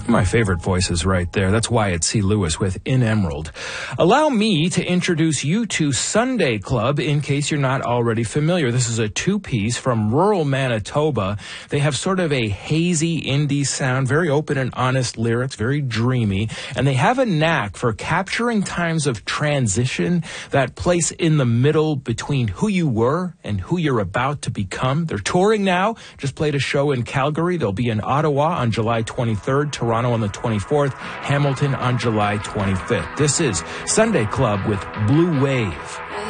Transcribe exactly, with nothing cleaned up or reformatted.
My favorite voices right there. That's Wyatt C. Lewis with In Emerald. Allow me to introduce you to Sunday Club in case you're not already familiar. This is a two-piece from rural Manitoba. They have sort of a hazy indie sound, very open and honest lyrics, very dreamy, and they have a knack for capturing times of transition, that place in the middle between who you were and who you're about to become. They're touring now, just played a show in Calgary. They'll be in Ottawa on July twenty-third, Toronto on the twenty-fourth, Hamilton on July twenty-fifth. This is Sunday Club with Blue Wave.